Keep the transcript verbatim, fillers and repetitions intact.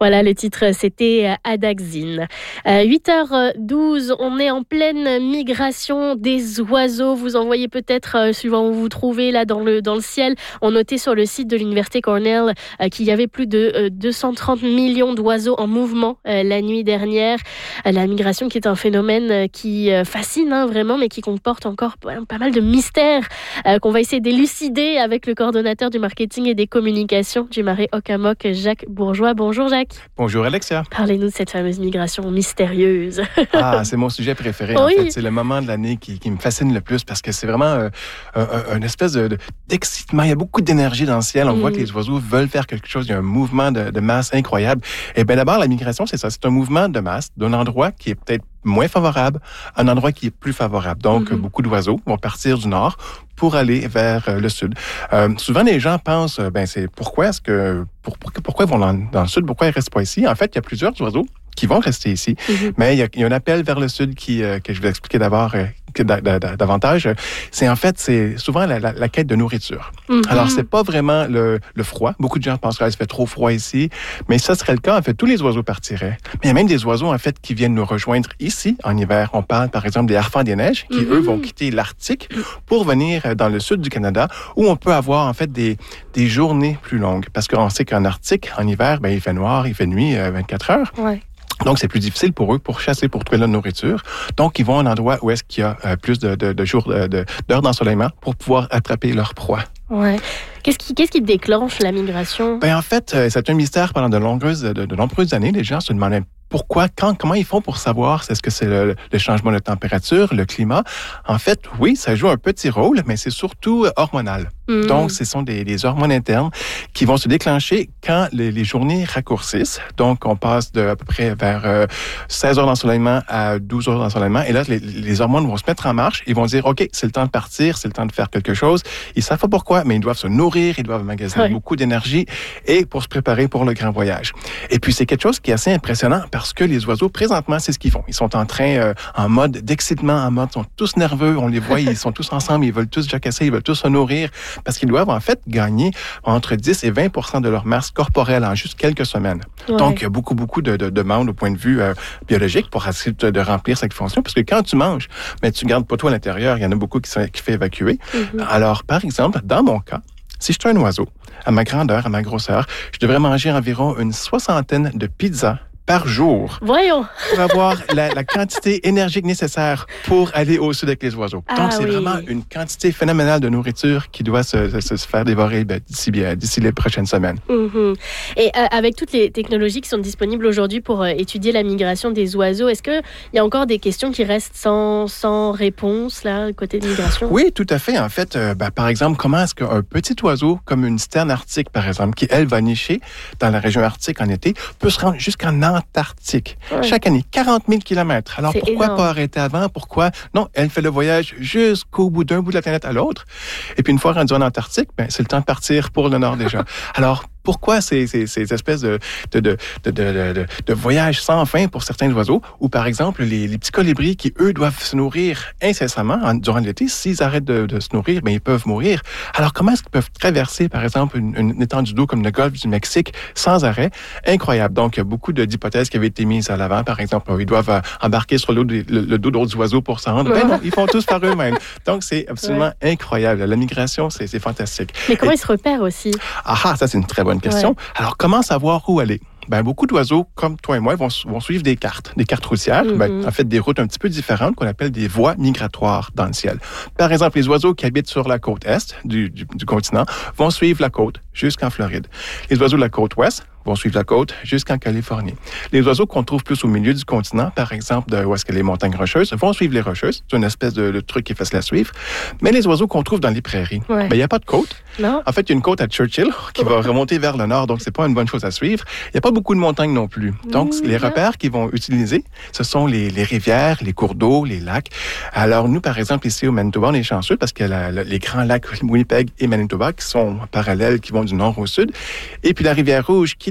Voilà, le titre, c'était Adaxine. Euh, huit heures douze, on est en pleine migration des oiseaux. Vous en voyez peut-être, euh, suivant où vous vous trouvez, là, dans le, dans le ciel. On notait sur le site de l'Université Cornell euh, qu'il y avait plus de euh, deux cent trente millions d'oiseaux en mouvement euh, la nuit dernière. Euh, la migration qui est un phénomène euh, qui euh, fascine hein, vraiment, mais qui comporte encore pas, pas mal de mystères euh, qu'on va essayer d'élucider avec le coordonnateur du marketing et des communications du Marais Ocamok, Jacques Bourgeois. Bonjour Jacques. Bonjour Alexia. Parlez-nous de cette fameuse migration mystérieuse. Ah, c'est mon sujet préféré Oui. en fait. C'est le moment de l'année qui, qui me fascine le plus parce que c'est vraiment euh, un, une espèce de, de, d'excitement. Il y a beaucoup d'énergie dans le ciel. On mm. voit que les oiseaux veulent faire quelque chose. Il y a un mouvement de, de masse incroyable. Et bien d'abord, la migration, c'est ça. C'est un mouvement de masse d'un endroit qui est peut-être moins favorable à un endroit qui est plus favorable. Donc, mm-hmm. beaucoup d'oiseaux vont partir du nord pour aller vers euh, le sud. Euh, souvent, les gens pensent, euh, ben c'est pourquoi est-ce que pour, pour, pourquoi ils vont dans, dans le sud, pourquoi ils restent pas ici? En fait, il y a plusieurs oiseaux qui vont rester ici, mm-hmm. mais il y, a, il y a un appel vers le sud qui euh, que je vais expliquer d'abord euh, que d- d- d- davantage. C'est en fait, c'est souvent la, la, la quête de nourriture. Mm-hmm. Alors, c'est pas vraiment le, le froid. Beaucoup de gens pensent qu'il fait trop froid ici, mais ça serait le cas. En fait, tous les oiseaux partiraient. Mais il y a même des oiseaux en fait qui viennent nous rejoindre ici en hiver. On parle par exemple des harfans des neiges qui mm-hmm. eux vont quitter l'Arctique pour venir dans le sud du Canada où on peut avoir en fait des des journées plus longues parce qu'on sait qu'en Arctique en hiver, ben il fait noir, il fait nuit euh, vingt-quatre heures. Ouais. Donc, c'est plus difficile pour eux pour chasser, pour trouver la nourriture. Donc, ils vont à un endroit où est-ce qu'il y a euh, plus de, de, de jours, de, d'heures d'ensoleillement pour pouvoir attraper leur proie. Ouais. Qu'est-ce qui, qu'est-ce qui déclenche la migration? Ben, en fait, euh, c'est un mystère pendant de longueuses, de, de nombreuses années. Les gens se demandaient pourquoi, quand, comment ils font pour savoir est-ce que c'est le, le changement de température, le climat. En fait, oui, ça joue un petit rôle, mais c'est surtout hormonal. Mmh. Donc, ce sont des, des hormones internes qui vont se déclencher quand les, les journées raccourcissent. Donc, on passe de à peu près vers euh, seize heures d'ensoleillement à douze heures d'ensoleillement. Et là, les, les hormones vont se mettre en marche. Ils vont dire, OK, c'est le temps de partir, c'est le temps de faire quelque chose. Ils savent pas pourquoi, mais ils doivent se nourrir, ils doivent magasiner oui. beaucoup d'énergie et pour se préparer pour le grand voyage. Et puis, c'est quelque chose qui est assez impressionnant parce que les oiseaux, présentement, c'est ce qu'ils font. Ils sont en train, euh, en mode d'excitement, en mode, ils sont tous nerveux, on les voit, ils sont tous ensemble, ils veulent tous jacasser, ils veulent tous se nourrir parce qu'ils doivent en fait gagner entre dix et vingt pour cent de leur masse corporelle en juste quelques semaines. Ouais. Donc, il y a beaucoup, beaucoup de, de demandes au point de vue euh, biologique pour essayer de, de remplir cette fonction parce que quand tu manges, mais tu gardes pas tout à l'intérieur, il y en a beaucoup qui, sont, qui fait évacuer. Mm-hmm. Alors, par exemple, dans mon cas, si je suis un oiseau, à ma grandeur, à ma grosseur, je devrais manger environ une soixantaine de pizzas par jour. Voyons! Pour avoir la, la quantité énergique nécessaire pour aller au sud avec les oiseaux. Ah, Donc, c'est oui. vraiment une quantité phénoménale de nourriture qui doit se, se, se faire dévorer ben, d'ici, d'ici les prochaines semaines. Mm-hmm. Et euh, avec toutes les technologies qui sont disponibles aujourd'hui pour euh, étudier la migration des oiseaux, est-ce qu'il y a encore des questions qui restent sans, sans réponse, là, côté de migration? Oui, tout à fait. En fait, euh, ben, par exemple, comment est-ce qu'un petit oiseau, comme une sterne arctique, par exemple, qui, elle, va nicher dans la région arctique en été, peut se rendre jusqu'en Antarctique. Ouais. Chaque année, quarante mille kilomètres. Alors, c'est pourquoi énorme. Pas arrêter avant? Pourquoi? Non, elle fait le voyage jusqu'au bout d'un bout de la planète à l'autre. Et puis, une fois rendue en Antarctique, ben, c'est le temps de partir pour le nord déjà. Alors, pourquoi ces, ces, ces espèces de, de, de, de, de, de, de voyages sans fin pour certains oiseaux? Ou par exemple, les, les petits colibris qui, eux, doivent se nourrir incessamment en, durant l'été. S'ils arrêtent de, de se nourrir, ben, ils peuvent mourir. Alors, comment est-ce qu'ils peuvent traverser, par exemple, une, une étendue d'eau comme le golfe du Mexique sans arrêt? Incroyable. Donc, il y a beaucoup de, d'hypothèses qui avaient été mises à l'avant. Par exemple, ils doivent euh, embarquer sur le, le, le dos d'autres oiseaux pour s'en rendre. Ben non, ils font tous par eux-mêmes. Donc, c'est absolument ouais. incroyable. La migration, c'est, c'est fantastique. Mais comment Et, ils se repèrent aussi? Ah, ah, ça, c'est une très bonne question. Ouais. Alors, comment savoir où aller? Ben, beaucoup d'oiseaux, comme toi et moi, vont, vont suivre des cartes, des cartes routières, mm-hmm. ben, en fait, des routes un petit peu différentes qu'on appelle des voies migratoires dans le ciel. Par exemple, les oiseaux qui habitent sur la côte est du, du, du continent vont suivre la côte jusqu'en Floride. Les oiseaux de la côte ouest vont suivre la côte jusqu'en Californie. Les oiseaux qu'on trouve plus au milieu du continent, par exemple, de où est-ce que les montagnes rocheuses, vont suivre les rocheuses. C'est une espèce de, de truc qui est facile à suivre. Mais les oiseaux qu'on trouve dans les prairies, ouais. ben, il n'y a pas de côte. Non. En fait, il y a une côte à Churchill qui va remonter vers le nord, donc c'est pas une bonne chose à suivre. Il n'y a pas beaucoup de montagnes non plus. Donc, mmh, les repères qu'ils vont utiliser, ce sont les, les rivières, les cours d'eau, les lacs. Alors, nous, par exemple, ici au Manitoba, on est chanceux parce qu'il y a la, la, les grands lacs Winnipeg et Manitoba qui sont parallèles, qui vont du nord au sud. Et puis, la rivière Rouge qui